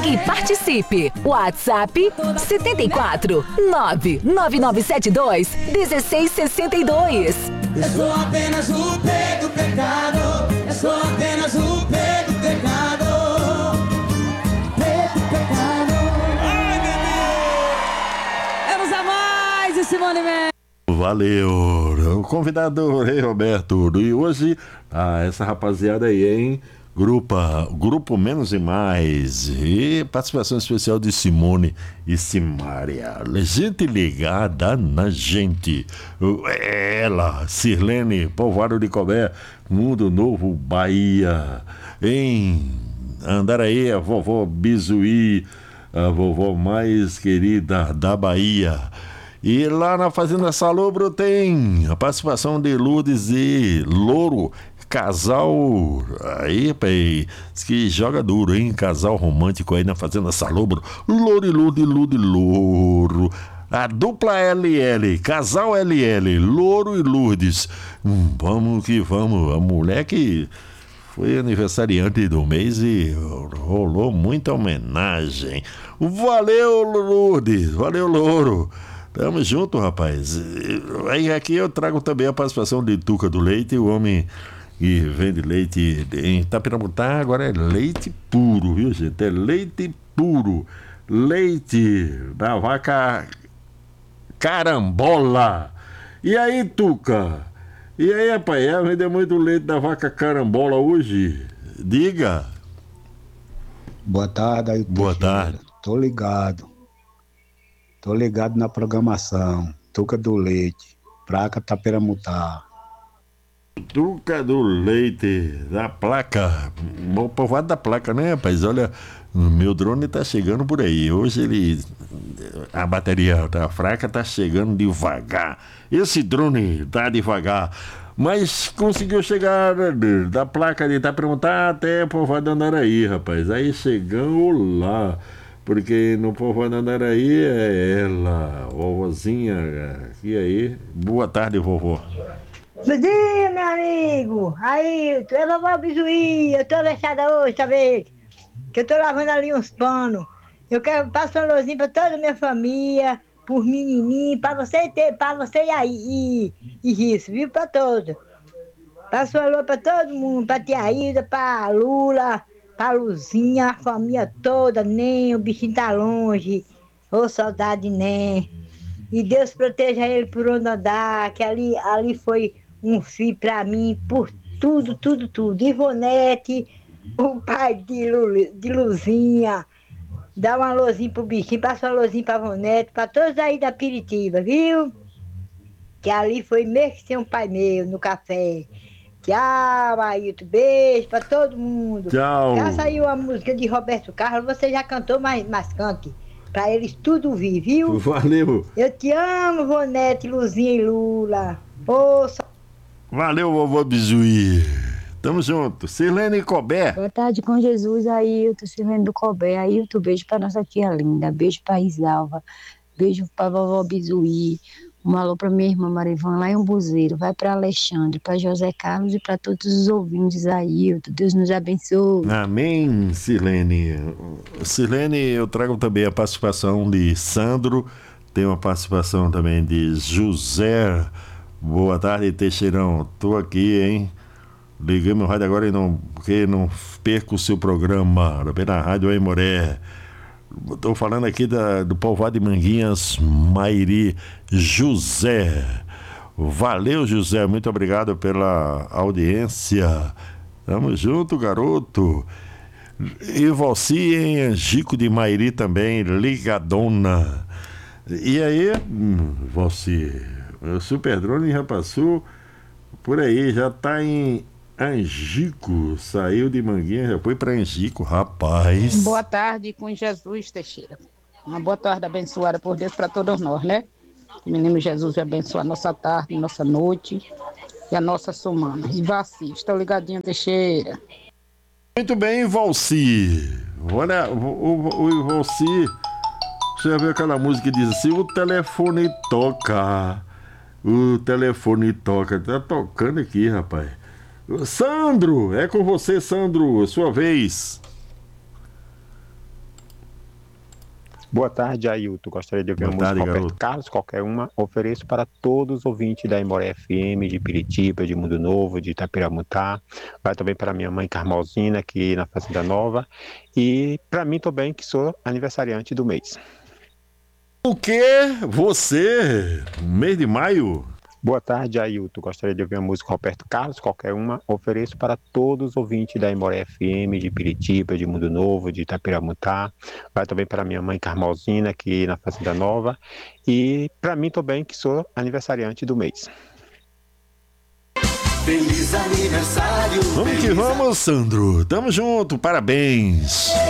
e participe. WhatsApp 74 99972 1662. Eu sou apenas o P do pecado. Eu sou apenas o P do pecado. P do pecado. Ai, bebê! Vamos a mais, Simone Mendes. Valeu, o convidado Rei Roberto. E hoje, essa rapaziada aí, hein? Grupo Menos e Mais. E participação especial de Simone e Simária. Gente ligada na gente. Ela, Sirlene, Povoado de Cobé, Mundo Novo, Bahia. Em Andaraí, a vovó Bizuí, a vovó mais querida da Bahia. E lá na Fazenda Salobro tem a participação de Lourdes e Louro, casal aí, pai, que joga duro, hein? Casal romântico aí na Fazenda Salobro. Louro e Louro. A dupla LL, casal LL, Louro e Lourdes. Vamos que vamos. A mulher que foi aniversariante do mês e rolou muita homenagem. Valeu, Lourdes. Valeu, Louro. Tamo junto, rapaz. Aí aqui eu trago também a participação de Tuca do Leite, o homem que vende leite em Itapiramutá. Agora é leite puro, viu, gente? É leite puro. Leite da vaca carambola. E aí, Tuca? E aí, rapaz? Vendeu muito leite da vaca carambola hoje? Diga. Boa tarde, aí. Boa tarde. Tô ligado na programação. Tuca do Leite, placa Taperamutá. Tuca do Leite, da placa. Bom povoado da placa, né, rapaz? Olha, o meu drone tá chegando por aí. Hoje a bateria tá fraca, tá chegando devagar. Esse drone tá devagar. Mas conseguiu chegar da placa de Itapiramutá até o povoado de Andaraí, rapaz. Aí chegamos lá. Porque no povoado de Andaraí é ela, vovozinha. E aí? Boa tarde, vovó. Bom dia, meu amigo. Aí, tu é vovó Bizuí. Eu tô deixada hoje, sabe? Que eu tô lavando ali uns panos. Eu quero passar um alôzinho pra toda a minha família, por menininho, pra você e aí, e isso, viu? Pra todos. Passo um alô pra todo mundo, pra tia Ida, pra Lula, pra Luzinha, a família toda, nem o bichinho tá longe. Ô, saudade, nem. E Deus proteja ele por onde andar, que ali foi um filho pra mim, por tudo. Ivonete, o pai de Luzinha, dá um alôzinho pro bichinho, passa um alôzinho pra Ivonete, pra todos aí da Piritiba, viu? Que ali foi mesmo que ser um pai meu, no café. Tchau, Ailton. Beijo pra todo mundo. Tchau. Já saiu a música de Roberto Carlos, você já cantou, mas cante. Pra eles tudo ouvir, viu? Valeu. Eu te amo, Vonete, Luzinha e Lula. Ô, Valeu, vovô Bizuí. Tamo junto. Sirlene Cobé. Boa tarde com Jesus, Ailton, Sirlene do Cobé. Ailton, beijo pra nossa tia linda. Beijo pra Isalva. Beijo pra vovó Bizuí. Um alô pra minha irmã Marivan lá em Umbuzeiro. Vai pra Alexandre, pra José Carlos e pra todos os ouvintes aí. Deus nos abençoe. Amém, Sirlene. Sirlene, eu trago também a participação de Sandro. Tem uma participação também de José. Boa tarde, Teixeirão. Tô aqui, hein? Liguei meu rádio agora porque não perco o seu programa. Na Rádio Aimoré. Estou falando aqui do povoado de Manguinhas, Mairi, José. Valeu, José, muito obrigado pela audiência. Tamo junto, garoto. E você em Angico de Mairi também, ligadona. E aí, você, o Super Drone já passou por aí, já tá em Angico, saiu de Manguinha, já foi para Angico, rapaz. Boa tarde com Jesus, Teixeira. Uma boa tarde abençoada por Deus para todos nós, né? Que o menino Jesus vai abençoar a nossa tarde, nossa noite e a nossa semana. E Valci, estou ligadinho, Teixeira. Muito bem, Valci. Olha, o Valci, você já viu aquela música que diz assim, o telefone toca. O telefone toca. Tá tocando aqui, rapaz. Sandro, é com você, Sandro, sua vez. Boa tarde, Ailton. Gostaria de ouvir Boa a tarde, música Roberto garoto. Carlos, qualquer uma. Ofereço para todos os ouvintes da Imoré FM, de Piritiba, de Mundo Novo, de Itapiramutá. Vai também para minha mãe Carmozina, aqui na Fazenda Nova. E para mim também, que sou aniversariante do mês. O que? Você? Mês de maio? Boa tarde, Ailton. Gostaria de ouvir a música Roberto Carlos, qualquer uma. Ofereço para todos os ouvintes da Imoré FM, de Piritiba, de Mundo Novo, de Itapiramutá. Vai também para minha mãe Carmozina, aqui na Fazenda Nova. E para mim também, que sou aniversariante do mês. Feliz aniversário. Vamos que vamos, Sandro. Tamo junto, parabéns.